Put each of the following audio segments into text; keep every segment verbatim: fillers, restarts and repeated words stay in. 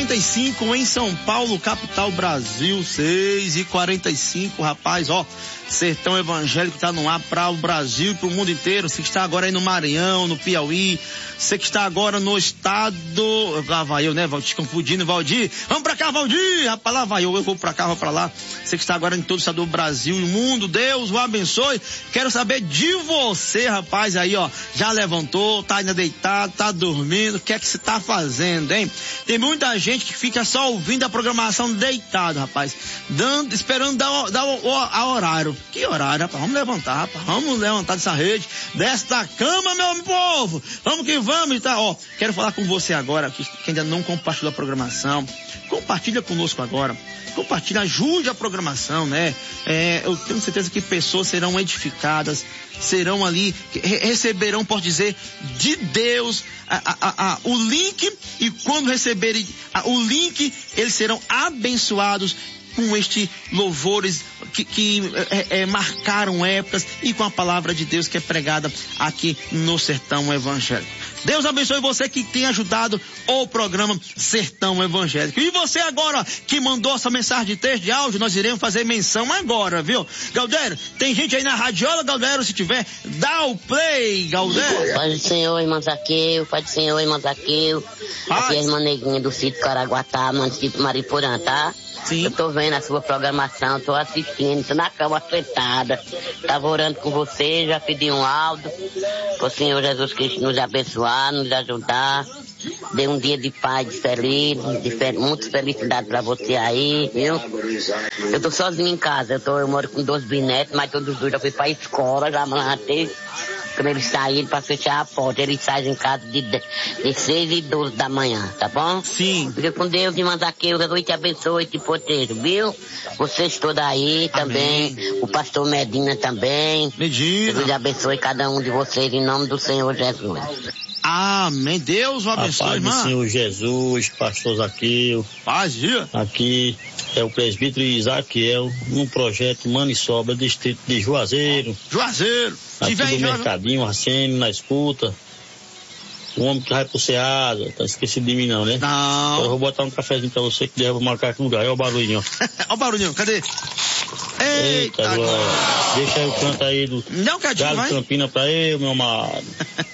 quarenta e cinco em São Paulo, capital Brasil. seis e quarenta e cinco, rapaz, ó. Sertão Evangélico tá no ar para o Brasil e para o mundo inteiro. Você que está agora aí no Maranhão, no Piauí, você que está agora no estado, lá vai eu, né, Valdir, confundindo, Valdir, vamos pra cá, Valdir, rapaz, lá vai eu, eu vou pra cá, vou pra lá. Você que está agora em todo o estado do Brasil e o mundo, Deus o abençoe. Quero saber de você, rapaz, aí, ó, já levantou, tá ainda deitado, tá dormindo, o que é que você tá fazendo, hein? Tem muita gente que fica só ouvindo a programação deitado, rapaz, dando, esperando dar, o, dar o, o a horário. Que horário, rapaz? Vamos levantar, rapaz. Vamos levantar dessa rede, desta cama, meu povo. Vamos que vamos, tá? Ó, quero falar com você agora, que, que ainda não compartilhou a programação. Compartilha conosco agora. Compartilha, ajude a programação, né? É, eu tenho certeza que pessoas serão edificadas, serão ali, receberão, posso dizer, de Deus a, a, a, o link, e quando receberem a, o link, eles serão abençoados com este louvores que, que é, é, marcaram épocas e com a palavra de Deus que é pregada aqui no Sertão Evangélico. Deus abençoe você que tem ajudado o programa Sertão Evangélico. E você agora que mandou essa mensagem de texto, de áudio, nós iremos fazer menção agora, viu? Galdério, tem gente aí na radiola, Galdério, se tiver, dá o play, Galdério. Pai do Senhor, irmão Zaqueu, Pai do Senhor, irmão Zaqueu. Aqui é a irmã Neguinha do sítio Caraguatá, município Mariporã, tá? Sim. Eu tô vendo a sua programação, tô assistindo, tô na cama sentada, tava orando com você, já pedi um áudio, pro Senhor Jesus Cristo nos abençoar, nos ajudar, dê um dia de paz, de feliz, de fel- muita felicidade pra você aí, viu? Eu tô sozinho em casa, eu, tô, eu moro com dois bisnetos, mas todos os dois já fui pra escola, já até quando eles saíram pra fechar a porta, eles saem em casa de, de seis e doze da manhã, tá bom? Sim. Fica com Deus e manda aqui, Jesus te abençoe e te proteja, viu? Vocês todos aí também, amém. O pastor Medina também. Medina. Jesus abençoe cada um de vocês em nome do Senhor Jesus. Amém. Deus o abençoe, a paz irmã. do Senhor Jesus, pastor Zaqueu. Paz, dia. Aqui é o presbítero Isaquiel, num projeto Maniçoba, distrito de Juazeiro. Juazeiro. Aqui Tiver do aí, Mercadinho, Arsenio, na escuta. O homem que vai pro Ceasa, tá esquecido de mim não, né? Não. Agora eu vou botar um cafezinho pra você que deve marcar aqui no lugar. Olha o barulhinho, ó. Olha o barulhinho, cadê? Eita, Eita glória. Deixa aí o canto aí do não, Cadinho, Galo Campina pra eu, meu amado.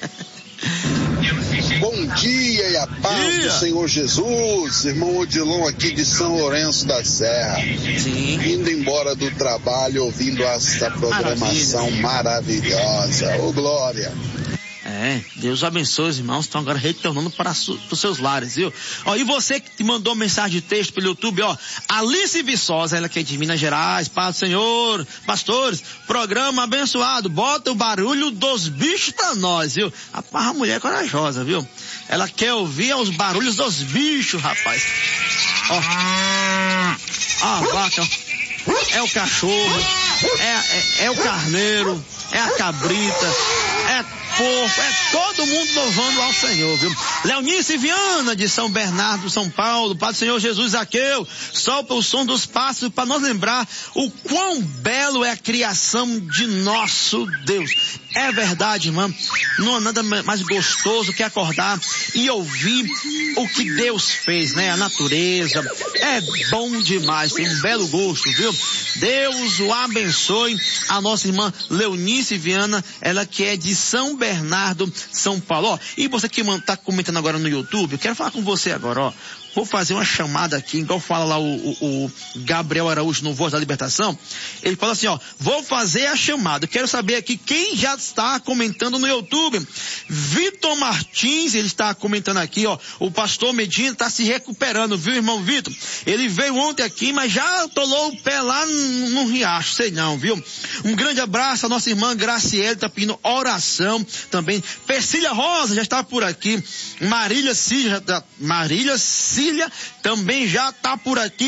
Bom dia e a paz dia. do Senhor Jesus, irmão Odilon aqui de São Lourenço da Serra. Sim. Indo embora do trabalho, ouvindo essa programação maravilhosa. Ô, glória! É, Deus abençoe os irmãos, estão agora retornando para, su, para os seus lares, viu? Ó, e você que te mandou mensagem de texto pelo YouTube, ó, Alice Viçosa, ela que é de Minas Gerais, Paz do Senhor, pastores, programa abençoado, bota o barulho dos bichos pra nós, viu? Rapaz, a mulher é corajosa, viu? Ela quer ouvir os barulhos dos bichos, rapaz. Ó, a vaca, é o cachorro, é, é, é o carneiro, é a cabrita, é porco, é todo mundo louvando ao Senhor, viu? Leonice Viana, de São Bernardo, São Paulo, Pai do Senhor Jesus Zaqueu, solta o som dos pássaros para nos lembrar o quão belo é a criação de nosso Deus. É verdade, irmã, não há nada mais gostoso que acordar e ouvir o que Deus fez, né? A natureza, é bom demais, tem um belo gosto, viu? Deus o abençoe, a nossa irmã Leonice Viana, ela que é de São Bernardo, São Paulo. Ó, e você que está comentando agora no YouTube, eu quero falar com você agora, ó. Vou fazer uma chamada aqui, igual fala lá o, o, o Gabriel Araújo no Voz da Libertação. Ele fala assim, ó, vou fazer a chamada. Eu quero saber aqui quem já está comentando no YouTube. Vitor Martins, ele está comentando aqui, ó. O pastor Medina está se recuperando, viu, irmão Vitor? Ele veio ontem aqui, mas já atolou o pé lá no, no riacho, sei não, viu? Um grande abraço à nossa irmã Graciele, está pedindo oração também. Persília Rosa já está por aqui. Marília Cília, Marília Cília também já está por aqui.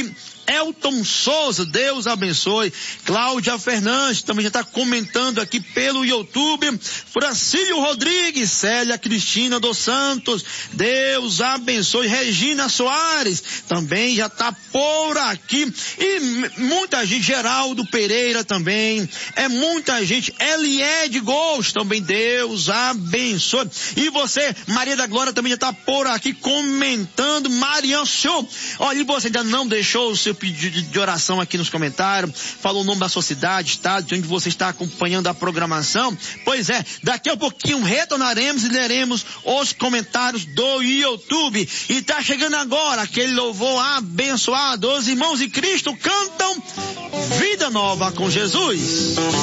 Elton Souza, Deus abençoe. Cláudia Fernandes também já está comentando aqui pelo YouTube. Francílio Rodrigues, Célia Cristina dos Santos, Deus abençoe. Regina Soares também já está por aqui. E muita gente, Geraldo Pereira também, é muita gente. Eliede Gols também, Deus abençoe. E você, Maria da Glória, também já está por aqui comentando. Marian Show, olha, e você ainda não deixou o seu pedido de oração aqui nos comentários, falou o nome da sua cidade, estado, de onde você está acompanhando a programação? Pois é, daqui a pouquinho retornaremos e leremos os comentários do YouTube. E tá chegando agora aquele louvor abençoado. Os irmãos de Cristo cantam Vida Nova com Jesus.